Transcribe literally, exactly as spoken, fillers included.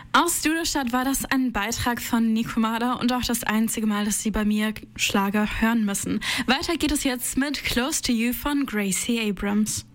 Aus Duderstadt war das ein Beitrag von Nico Marder und auch das einzige Mal, dass Sie bei mir Schlager hören müssen. Weiter geht es jetzt mit Close to You von Gracie Abrams.